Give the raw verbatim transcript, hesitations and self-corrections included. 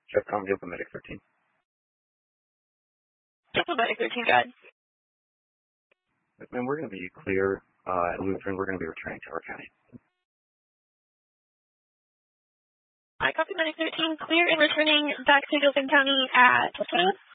Jeff Conley, Open Medic thirteen. Open Medic thirteen, go ahead. And we're going to be clear uh, at Lutheran. We're going to be returning to our county. I copy Medic thirteen, clear and returning back to Gilpin County at